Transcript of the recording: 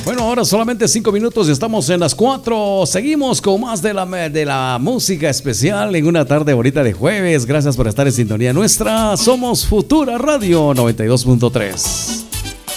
Bueno, ahora solamente 5 minutos y estamos en las 4. Seguimos con más de la música especial en una tarde bonita de jueves. Gracias por estar en sintonía nuestra. Somos Futura Radio 92.3.